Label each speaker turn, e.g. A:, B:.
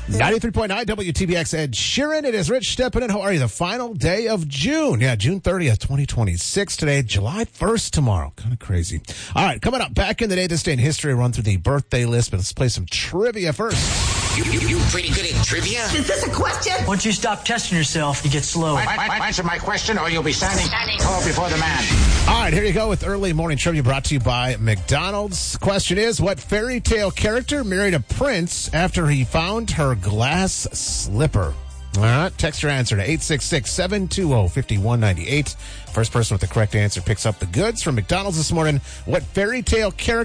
A: 93.9 WTBX Ed Sheeran. It is Rich stepping in. How are you? The final day of June. Yeah, June 30th, 2026 today. July 1st tomorrow. Kind of crazy. All right, coming up back in the day, this day in history, run through the birthday list, but let's play some trivia first.
B: You pretty good at trivia?
C: Is this a question?
D: Once you stop testing yourself, you get slow.
B: Answer my question or you'll be standing tall before the man.
A: All right, here you go with early morning trivia brought to you by McDonald's. Question is, what fairy tale character married a prince after he found her glass slipper? All right, text your answer to 866-720-5198. First person with the correct answer picks up the goods from McDonald's this morning. What fairy tale character